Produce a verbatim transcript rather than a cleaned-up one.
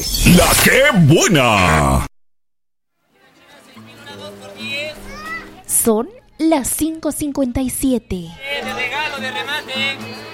La que buena. Son las cinco cincuenta y siete. De regalo, de remate.